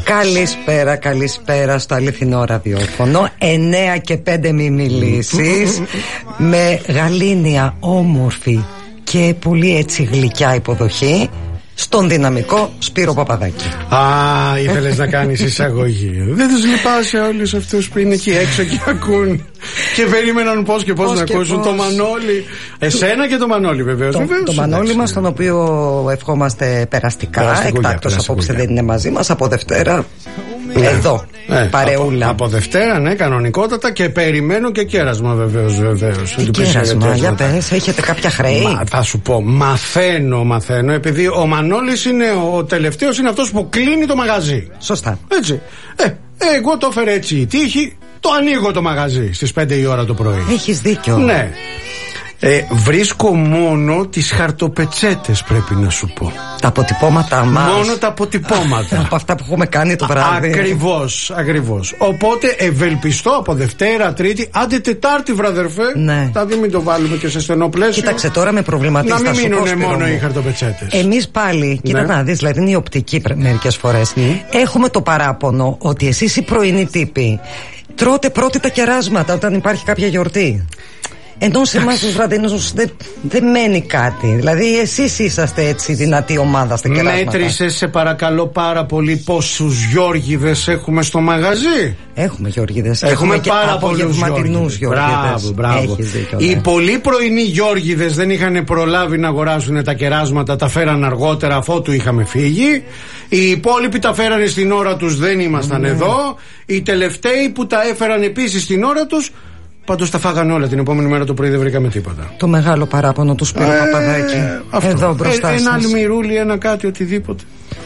Καλησπέρα στο αληθινό ραδιόφωνο. 9 και 5 μη μιλήσεις. Με γαλήνια, όμορφη και πολύ έτσι γλυκιά υποδοχή στον δυναμικό Σπύρο Παπαδάκη. Ήθελες να κάνεις εισαγωγή. Δεν τους λυπάσαι όλους αυτούς που είναι εκεί έξω και ακούν και περίμεναν πώς και πώς να ακούσουν το Μανώλη. Εσένα και το Μανώλη βεβαίως. Το Μανώλη μας, τον οποίο ευχόμαστε περαστικά. Εκτάκτος απόψε δεν είναι μαζί μας από Δευτέρα. Εδώ, παρεούλα. Από Δευτέρα, ναι, κανονικότατα, και περιμένω και κέρασμα βεβαίως. Τι κέρασμα, για πες, έχετε κάποια χρέη? Θα σου πω, μαθαίνω, επειδή ο Μανώλης είναι ο τελευταίος, είναι αυτός που κλείνει το μαγαζί. Σωστά. Έτσι. Εγώ το έφερε έτσι η τύχη, το ανοίγω το μαγαζί στις 5 η ώρα το πρωί. Έχεις δίκιο. Ναι. Βρίσκω μόνο τις χαρτοπετσέτες, πρέπει να σου πω. Τα αποτυπώματά μας. Μόνο τα αποτυπώματα. Από αυτά που έχουμε κάνει το βράδυ. Ακριβώς. Οπότε ευελπιστώ από Δευτέρα, Τρίτη, άντε Τετάρτη, βραδερφέ. Ναι. Δηλαδή μην το βάλουμε και σε στενό πλαίσιο. Κοίταξε, τώρα με προβληματίζει. Να μην μείνουν μόνο οι χαρτοπετσέτες. Εμείς πάλι, κοίτα να δεις, δηλαδή είναι η οπτική μερικές φορές. Έχουμε το παράπονο ότι εσείς οι πρωινοί τύποι τρώτε πρώτοι τα κεράσματα όταν υπάρχει κάποια γιορτή. Ενώ σε εμάς τους βραδινούς δεν μένει κάτι. Δηλαδή εσείς είσαστε έτσι δυνατή ομάδα στα κεράσματα. Μέτρησες, σε παρακαλώ πάρα πολύ, πόσους Γιώργηδες έχουμε στο μαγαζί? Έχουμε Γιώργηδες. Έχουμε πάρα πολλούς Γιώργηδες. Μπράβο. Οι πολύ πρωινοί Γιώργηδες δεν είχαν προλάβει να αγοράσουν τα κεράσματα, τα φέραν αργότερα αφότου είχαμε φύγει. Οι υπόλοιποι τα φέρανε στην ώρα τους, δεν ήμασταν εδώ. Οι τελευταίοι που τα έφεραν επίσης στην ώρα τους, πάντως τα φάγανε όλα. Την επόμενη μέρα το πρωί δεν βρήκαμε τίποτα. Το μεγάλο παράπονο του Σπύρου Παπαδάκη. Εδώ μπροστά σας. Ένα αλμυρούλι, ένα κάτι, οτιδήποτε.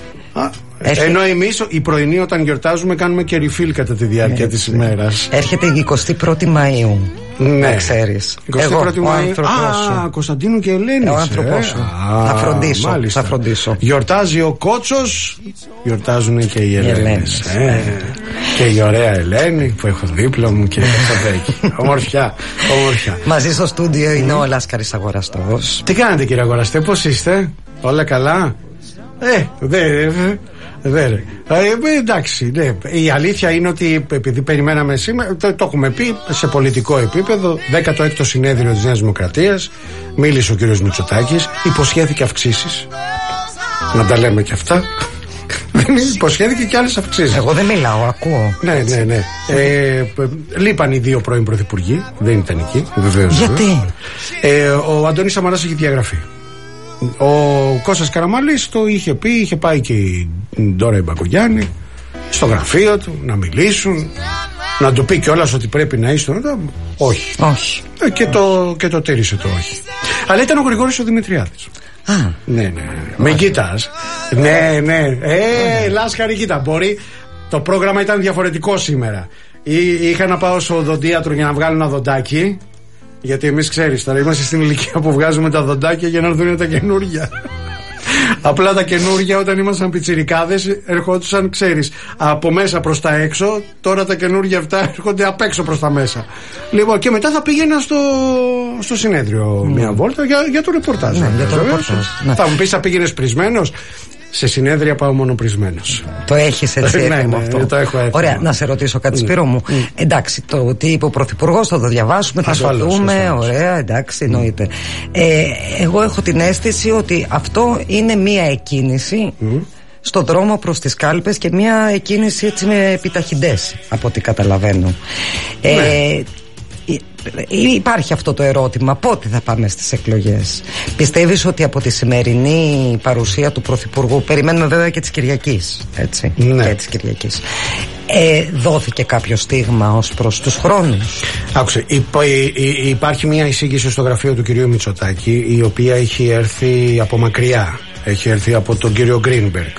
Ενώ εμείς οι πρωινοί όταν γιορτάζουμε κάνουμε και refill κατά τη διάρκεια της ημέρας. Έρχεται η 21η Μαΐου. Ναι, να ξέρεις. Εγώ, ο άνθρωπός σου. Κωνσταντίνου και Ελένης. Ο άνθρωπός σου. Θα φροντίσω. Γιορτάζει ο Κότσος, γιορτάζουν και οι Ελένες. Και η ωραία Ελένη που έχω δίπλα μου και Κωνσταντέκη. Ομορφιά. Μαζί στο στούντιο είναι ο Λάσκαρης Αγοραστός. Τι κάνετε, κύριε Αγοραστέ, πώς είστε? Όλα καλά? Εντάξει, ναι. Η αλήθεια είναι ότι επειδή περιμέναμε σήμερα, το έχουμε πει σε πολιτικό επίπεδο, 16ο συνέδριο της Νέας Δημοκρατίας, μίλησε ο κύριος Μητσοτάκης, υποσχέθηκε αυξήσεις. Να τα λέμε και αυτά. Υποσχέθηκε και άλλες αυξήσεις. Εγώ δεν μιλάω, ακούω. Ναι. Λείπαν οι δύο πρώην πρωθυπουργοί, δεν ήταν εκεί, βεβαίως. Γιατί? Ο Αντώνης Σαμαράς έχει διαγραφεί. Ο Κώστας Καραμανλής το είχε πει, είχε πάει και η Ντόρα Μπακογιάννη στο γραφείο του να μιλήσουν, να του πει κιόλας ότι πρέπει να είσαι εδώ. Όχι. Και το τήρησε το όχι. Αλλά ήταν ο Γρηγόρης ο Δημητριάδης. Ναι. Με κοιτάς. Ναι. Λάσκαρη, κοίτα, μπορεί. Το πρόγραμμα ήταν διαφορετικό σήμερα. Είχα να πάω στο οδοντίατρο για να βγάλω ένα δοντάκι. Γιατί εμείς, ξέρεις, τώρα είμαστε στην ηλικία που βγάζουμε τα δοντάκια για να έρθουν τα καινούργια. Απλά τα καινούργια όταν ήμασταν πιτσιρικάδες ερχόντουσαν, ξέρεις, από μέσα προς τα έξω. Τώρα τα καινούργια αυτά έρχονται απ' έξω προς τα μέσα. Λοιπόν, και μετά θα πήγαινα στο συνέδριο μια βόλτα για το ρεπορτάζ. Θα μου πεις, θα πήγαινες πρισμένος? Σε συνέδρια πάω μόνο πρισμένος. Το έχεις έτσι έτοιμο αυτό? Το έχω έτοιμο. Ωραία, να σε ρωτήσω κάτι, Σπύρο μου. Εντάξει, το τι είπε ο Πρωθυπουργός θα το διαβάσουμε, θα το δούμε. Ωραία, εντάξει, εννοείται. Εγώ έχω την αίσθηση ότι αυτό είναι μία εκκίνηση στον δρόμο προς τις κάλπες και μία εκκίνηση έτσι με επιταχυντές, από ό,τι καταλαβαίνω. Υπάρχει αυτό το ερώτημα, πότε θα πάμε στις εκλογές? Πιστεύεις ότι από τη σημερινή παρουσία του Πρωθυπουργού, περιμένουμε βέβαια και της Κυριακής, έτσι, και της Κυριακής, δόθηκε κάποιο στίγμα ως προς τους χρόνους? Άκουσε, υπάρχει μια εισήγηση στο γραφείο του κυρίου Μητσοτάκη, η οποία έχει έρθει από μακριά, έχει έρθει από τον κύριο Γκρίνμπεργκ.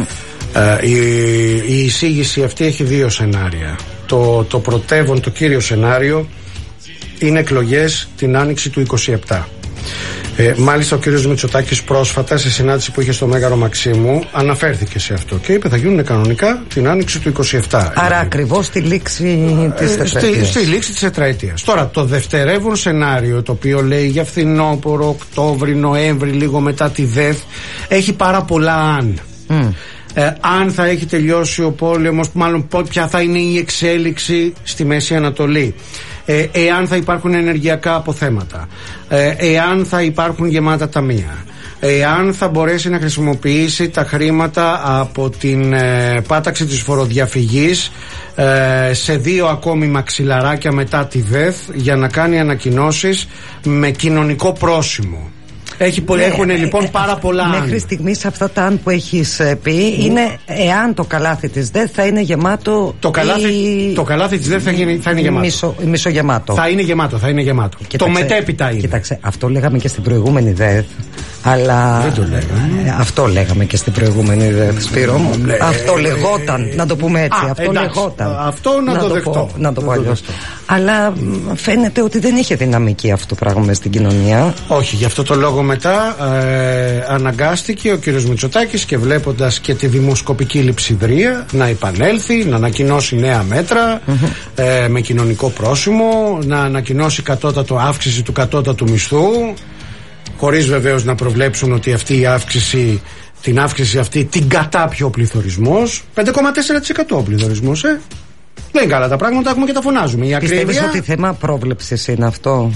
Η εισήγηση αυτή έχει δύο σενάρια. Το πρωτεύον, το κύριο σενάριο είναι εκλογές την άνοιξη του 27. Μάλιστα ο κύριος Μητσοτάκης πρόσφατα σε συνάντηση που είχε στο Μέγαρο Μαξίμου αναφέρθηκε σε αυτό και είπε θα γίνουν κανονικά την άνοιξη του 27. Άρα ακριβώς στη λήξη της τετραετίας. Στη λήξη της τετραετίας. Τώρα το δευτερεύον σενάριο, το οποίο λέει για φθινόπωρο, Οκτώβρη, Νοέμβρη, λίγο μετά τη ΔΕΘ, έχει πάρα πολλά αν. αν θα έχει τελειώσει ο πόλεμος, μάλλον ποια θα είναι η εξέλιξη στη Μέση Ανατολή, εάν θα υπάρχουν ενεργειακά αποθέματα, εάν θα υπάρχουν γεμάτα ταμεία, εάν θα μπορέσει να χρησιμοποιήσει τα χρήματα από την πάταξη της φοροδιαφυγής σε 2 ακόμη μαξιλαράκια μετά τη ΔΕΘ για να κάνει ανακοινώσεις με κοινωνικό πρόσημο. Έχουν λοιπόν πάρα πολλά. Μέχρι στιγμής αυτά τα αν που έχεις πει είναι εάν το καλάθι της ΔΕΘ θα είναι γεμάτο. Το καλάθι της ΔΕΘ θα είναι γεμάτο. Μισογεμάτο. Θα είναι γεμάτο. Κοίταξε, το μετέπειτα είναι. Κοίταξε, αυτό λέγαμε και στην προηγούμενη ΔΕΘ. Αλλά δεν το λέγαμε. Αυτό λέγαμε και στην προηγούμενη ΔΕΘ, Σπύρο μου. Αυτό λεγόταν, να το πούμε έτσι. Αυτό λεγόταν. Αυτό να το δεχτώ. Να το πω αλλιώς. Αλλά φαίνεται ότι δεν είχε δυναμική αυτό το πράγμα στην κοινωνία. Όχι, γι' αυτό το λόγο μετά αναγκάστηκε ο κύριος Μητσοτάκης, και βλέποντας και τη δημοσκοπική λειψιδρία, να επανέλθει, να ανακοινώσει νέα μέτρα με κοινωνικό πρόσημο, να ανακοινώσει αύξηση του κατώτατου μισθού, χωρίς βεβαίως να προβλέψουν ότι αυτή η αύξηση, την αύξηση αυτή την κατάπιε ο πληθωρισμός. 5,4% ο πληθωρισμός, Δεν είναι καλά τα πράγματα, έχουμε και τα φωνάζουμε. Πιστεύεις ότι θέμα πρόβλεψης είναι αυτό?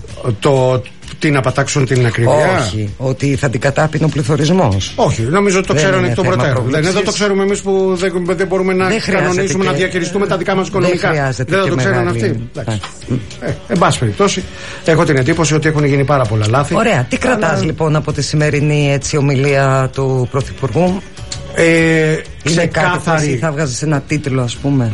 Τι να πατάξουν την ακρίβεια? Όχι, ότι θα την κατάπινε ο πληθωρισμός. Όχι, νομίζω ότι το ξέρουν εκ των προτέρων. Εδώ το ξέρουμε εμείς που δεν μπορούμε να κανονίσουμε, να διαχειριστούμε τα δικά μας οικονομικά. Δεν το ξέρουν αυτοί. Εν πάση περιπτώσει, έχω την εντύπωση ότι έχουν γίνει πάρα πολλά λάθη. Ωραία. Τι κρατάς λοιπόν από τη σημερινή ομιλία του Πρωθυπουργού? Ξεκάθαρη, θα βγάζεις ένα τίτλο, ας πούμε.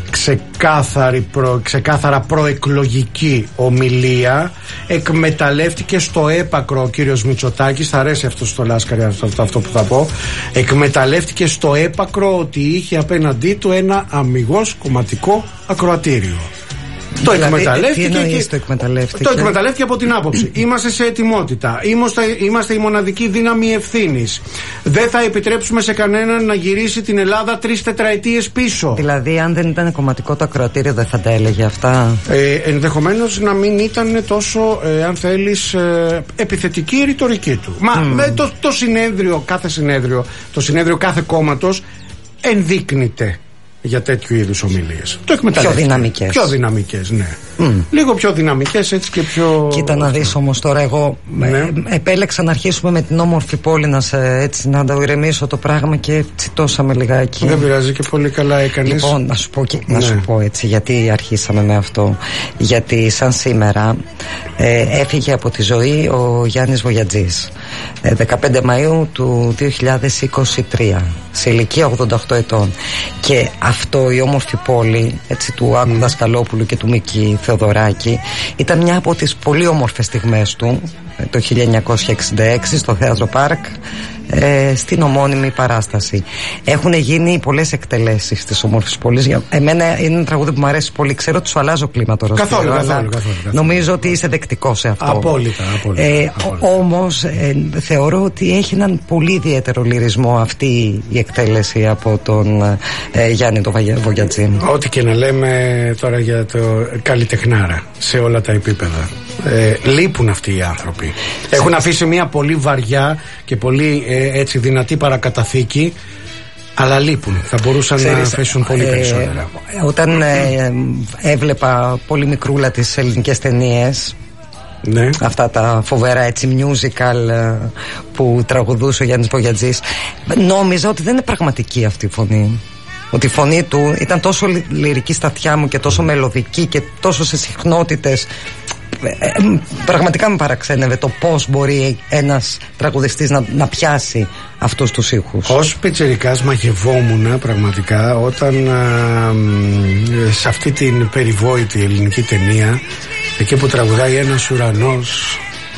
Ξεκάθαρα προεκλογική ομιλία. Εκμεταλλεύτηκε στο έπακρο ο κύριος Μητσοτάκης. Θα αρέσει αυτό στο Λάσκαρη αυτό που θα πω. Εκμεταλλεύτηκε στο έπακρο ότι είχε απέναντί του ένα αμιγώς κομματικό ακροατήριο. Το εκμεταλλεύτηκε από την άποψη. Είμαστε σε ετοιμότητα. Είμαστε η μοναδική δύναμη ευθύνης. Δεν θα επιτρέψουμε σε κανέναν να γυρίσει την Ελλάδα 3 τετραετίες πίσω. Δηλαδή, αν δεν ήταν κομματικό το ακροατήριο, δεν θα τα έλεγε αυτά. Ενδεχομένως να μην ήταν τόσο, αν θέλεις, επιθετική η ρητορική του. Το συνέδριο κάθε κόμματος ενδείκνυται για τέτοιου είδους ομιλίες. Το εκμεταλλεύτηκε. Πιο δυναμικές, ναι. Λίγο πιο δυναμικές, έτσι και πιο. Κοίτα να δεις όμως τώρα, εγώ επέλεξα να αρχίσουμε με την όμορφη πόλη, να το ηρεμήσω το πράγμα και τσιτώσαμε λιγάκι. Δεν πειράζει, και πολύ καλά έκανες. Λοιπόν, να σου πω έτσι γιατί αρχίσαμε με αυτό. Γιατί σαν σήμερα έφυγε από τη ζωή ο Γιάννης Βογιατζής 15 Μαΐου του 2023 σε ηλικία 88 ετών. Και αυτό, η όμορφη πόλη, έτσι, του Άκου Δασκαλόπουλου και του Μίκη Θεοδωράκη, ήταν μια από τις πολύ όμορφες στιγμές του το 1966 στο Θέατρο Πάρκ, στην ομώνυμη παράσταση. Έχουν γίνει πολλές εκτελέσεις της όμορφης πόλης. Για εμένα είναι ένα τραγούδι που μου αρέσει πολύ. Ξέρω ότι σου αλλάζω κλίμα τώρα. Καθόλου. Νομίζω ότι είσαι δεκτικός σε αυτό. Απόλυτα. Όμως θεωρώ ότι έχει έναν πολύ ιδιαίτερο λυρισμό αυτή η εκτέλεση από τον Γιάννη τον Βογιατζή. Ό,τι και να λέμε τώρα για το καλλιτεχνάρα σε όλα τα επίπεδα. Λείπουν αυτοί οι άνθρωποι. Έχουν αφήσει μια πολύ βαριά και πολύ έτσι δυνατή παρακαταθήκη, αλλά λείπουν. Θα μπορούσαν να αφήσουν πολύ περισσότερα. Όταν έβλεπα πολύ μικρούλα τις ελληνικές ταινίες, αυτά τα φοβερά έτσι musical που τραγουδούσε ο Γιάννης Βογιατζής, νόμιζα ότι δεν είναι πραγματική αυτή η φωνή. Ότι η φωνή του ήταν τόσο λυρική στα αυτιά μου και τόσο μελωδική και τόσο σε συχνότητες. Πραγματικά με παραξένευε το πώς μπορεί ένας τραγουδιστής να πιάσει αυτούς τους ήχους. Ως πιτσιρικάς μαγευόμουνα πραγματικά όταν σε αυτή την περιβόητη ελληνική ταινία, εκεί που τραγουδάει ένας ουρανός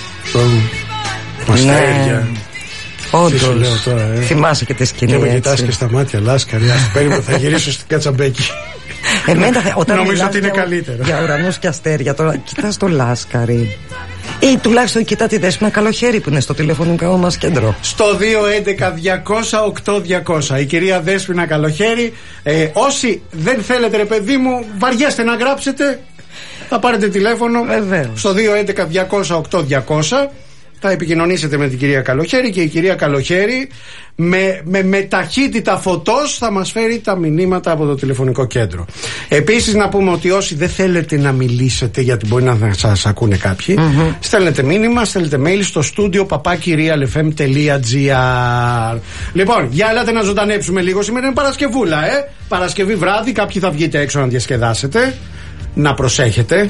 αστέρια. Όντως, θυμάσαι και τη σκηνή. Και με κοιτάς και στα μάτια, Λάσκαρη, περίμενα θα γυρίσω στην Κατσαμπέκη. Όταν νομίζω ότι είναι καλύτερο. Για ουρανούς και αστέρια, τώρα κοιτάς το Λάσκαρη. Ή τουλάχιστον κοιτά τη Δέσποινα Καλοχέρη που είναι στο τηλεφωνικό μας κέντρο. Στο 211-200-8200. Η κυρία Δέσποινα Καλοχέρη. Όσοι δεν θέλετε, ρε παιδί μου, βαριέστε να γράψετε, θα πάρετε τηλέφωνο. Βεβαίως. Στο 211-200-8200. θα επικοινωνήσετε με την κυρία Καλοχέρη και η κυρία Καλοχέρη με ταχύτητα φωτός θα μας φέρει τα μηνύματα από το τηλεφωνικό κέντρο. Επίσης να πούμε ότι όσοι δεν θέλετε να μιλήσετε, γιατί μπορεί να σας ακούνε κάποιοι, στέλνετε μήνυμα, στέλνετε mail στο studio papaki.realfm.gr. Λοιπόν, για ελάτε να ζωντανέψουμε λίγο. Σήμερα είναι Παρασκευούλα, Παρασκευή βράδυ, κάποιοι θα βγείτε έξω να διασκεδάσετε. Να προσέχετε.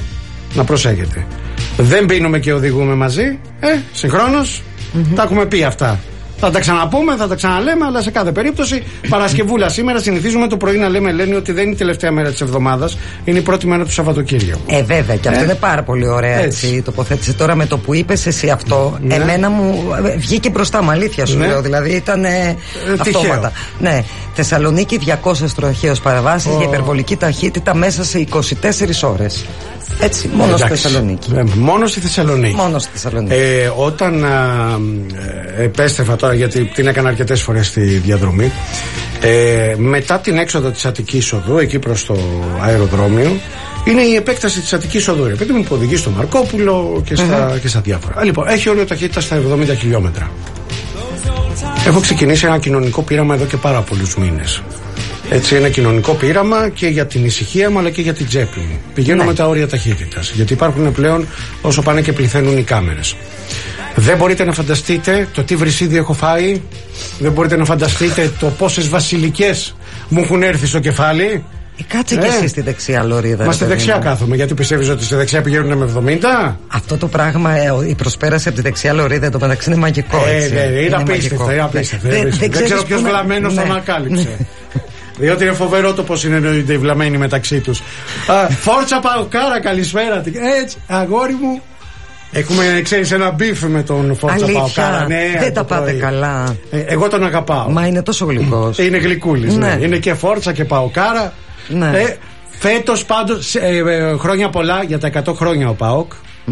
Δεν πίνουμε και οδηγούμε μαζί, συγχρόνως. Τα έχουμε πει αυτά. Θα τα ξαναπούμε, θα τα ξαναλέμε, αλλά σε κάθε περίπτωση Παρασκευούλα σήμερα. Συνηθίζουμε το πρωί να λέμε, Ελένη, ότι δεν είναι η τελευταία μέρα της εβδομάδας, είναι η πρώτη μέρα του Σαββατοκύριακου. Βέβαια, και αυτό είναι πάρα πολύ ωραία έτσι τοποθέτηση. Τώρα με το που είπες εσύ αυτό, εμένα μου βγήκε μπροστά μου, αλήθεια σου λέω. Δηλαδή ήταν αυτόματα. Ναι, Θεσσαλονίκη 200 τροχαίους παραβάσεις για υπερβολική ταχύτητα μέσα σε 24 ώρες. Έτσι, μόνο στη Θεσσαλονίκη. Μόνο στη Θεσσαλονίκη. Όταν επέστρεφα τώρα, γιατί την έκανα αρκετές φορές στη διαδρομή, μετά την έξοδο της Αττικής Οδού, εκεί προς το αεροδρόμιο, είναι η επέκταση της Αττικής Οδού. Επειδή μου οδηγεί στο Μαρκόπουλο και στα διάφορα. Λοιπόν, έχει όριο ταχύτητα στα 70 χιλιόμετρα. Έχω ξεκινήσει ένα κοινωνικό πείραμα εδώ και πάρα πολλούς μήνες. Έτσι, ένα κοινωνικό πείραμα και για την ησυχία μου αλλά και για την τσέπη μου. Πηγαίνω με τα όρια ταχύτητας. Γιατί υπάρχουν πλέον όσο πάνε και πληθαίνουν οι κάμερες. Δεν μπορείτε να φανταστείτε το τι βρυσίδι έχω φάει. Δεν μπορείτε να φανταστείτε το πόσες βασιλικές μου έχουν έρθει στο κεφάλι. Κάτσε και εσύ στη δεξιά λωρίδα. Μα στη δεξιά κάθομαι. Γιατί πιστεύεις ότι στη δεξιά πηγαίνουν με 70? Αυτό το πράγμα, η προσπέραση από τη δεξιά λωρίδα το μεταξύ είναι μαγικό. Είναι απίστευτο. Δεν ξέρω ποιος βλαμμένος το ανακάλυψε. Διότι είναι φοβερό το πως είναι οι βλαμμένοι μεταξύ τους. Φόρτσα Παοκάρα, καλησπέρα. Έτσι, αγόρι μου. Έχουμε, ξέρεις, ένα μπιφ με τον Φόρτσα Παοκάρα. Δεν τα πάτε καλά. Εγώ τον αγαπάω. Μα είναι τόσο γλυκός. Είναι γλυκούλης. Είναι και Φόρτσα και Παοκάρα. Φέτος πάντως, χρόνια πολλά για τα 100 χρόνια ο ΠΑΟΚ.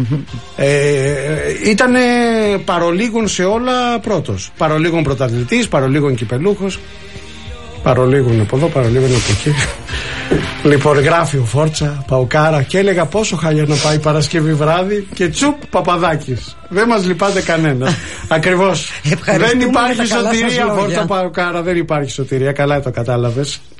Ήταν παρολίγων σε όλα πρώτος. Παρολίγων πρωταθλητής, παρολίγων κυπελούχος. Παρολίγων από εδώ, παρολίγων από εκεί. Λοιπόν, γράφει ο Φόρτσα Παοκάρα και έλεγα πόσο χάλια να πάει Παρασκευή βράδυ και τσουπ Παπαδάκης. Δεν μας λυπάται κανένα. Ακριβώς. Δεν υπάρχει σωτηρία, Φόρτσα Παοκάρα, δεν υπάρχει σωτηρία. Καλά το κατάλαβες.